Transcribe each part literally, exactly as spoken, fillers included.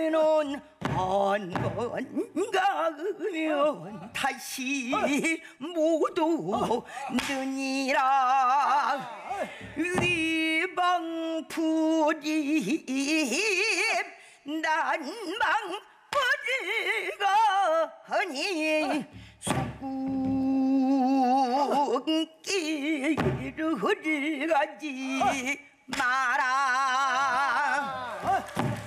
넌 안 가면 다시 모두 느니라 위방풀이 난방 어디가니 숨길을 가지 마라.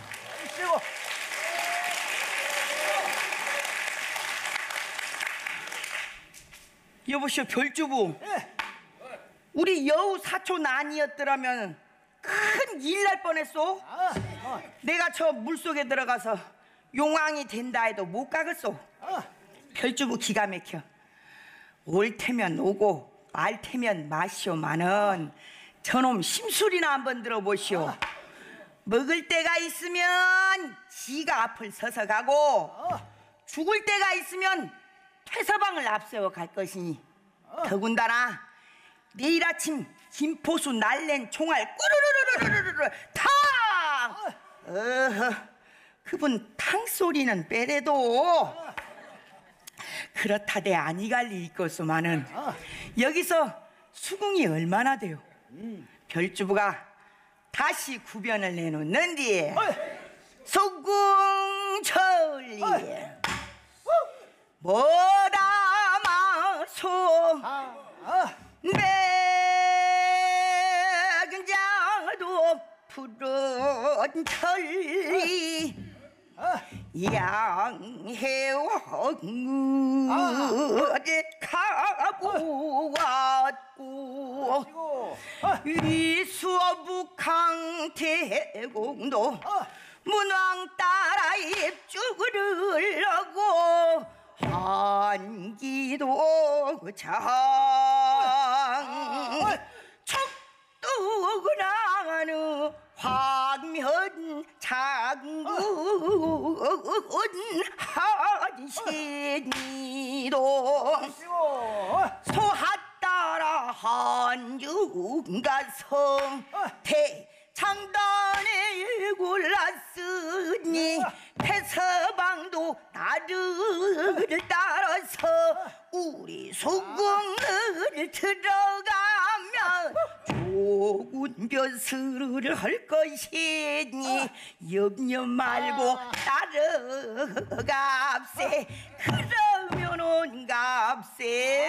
여보시오 별주부, 네. 우리 여우 사촌 아니었더라면 큰 일 날 뻔했소. 아, 어. 내가 저 물속에 들어가서 용왕이 된다 해도 못 가겠소. 어. 별주부 기가 막혀. 올 테면 오고 말 테면 마시오마는 저놈 심술이나 한번 들어보시오. 어. 먹을 때가 있으면 지가 앞을 서서 가고 어. 죽을 때가 있으면 퇴서방을 앞세워 갈 것이니 어. 더군다나 내일 아침 김포수 날랜 총알 꾸르르르르르르 탕! 어. 어허, 그분 탕 소리는 빼래도 어. 그렇다대 아니 갈 일 있겠소만은 어. 여기서 수궁이 얼마나 돼요? 음. 별주부가 다시 구변을 내놓는디 어. 수궁천리 어. 뭐다 마소 아, 아. 백자도 푸른 천리 아. 양해왕 어제 가보았고 아. 위수어북항 대공도 아. 문왕 따라 입죽을 하고 한기도 장 척도그나는 황면 장군 한신이도 소하 따라 한중가 성태 창단에 골랐으니 태서방도 나를 따라서 우리 소궁을 들어가면 좋은 벼슬을 할 것이니 염려 말고 따라갑세. 그러면은 값세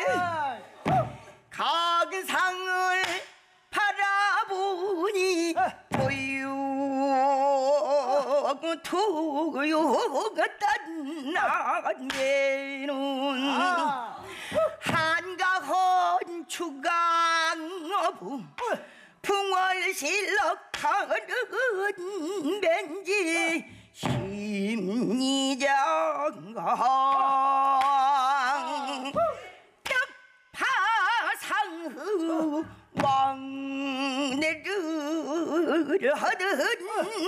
가상을 바라보니 토요 토요 같단 나게는 한가한 추강어부 풍월실럭하는 벤지 심리장강 벽파상후 왕래를 하던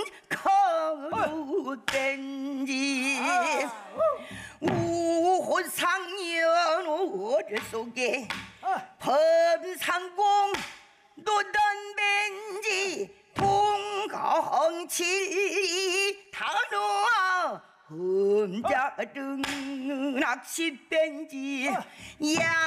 거룩된지 우호상연 오래 속에 범상공 노던 벤지 동강칠이 단호아 험자등 낚시 벤지 야